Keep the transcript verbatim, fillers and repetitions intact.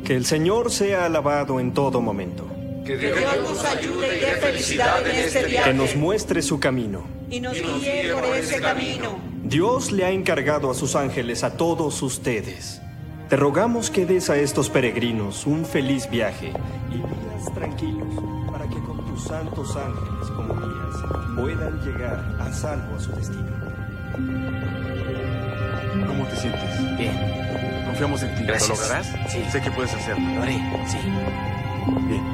Que el Señor sea alabado en todo momento. Que Dios nos ayude y dé felicidad en este viaje. Que nos muestre su camino. Y nos guíe por ese camino. Dios le ha encargado a sus ángeles a todos ustedes. Te rogamos que des a estos peregrinos un feliz viaje y días tranquilos para que con tus santos ángeles como guías puedan llegar a salvo a su destino. ¿Cómo te sientes? Bien. Confiamos en ti. Gracias. ¿Lo lograrás? Sí. Sé que puedes hacerlo. Lo haré, sí. Bien.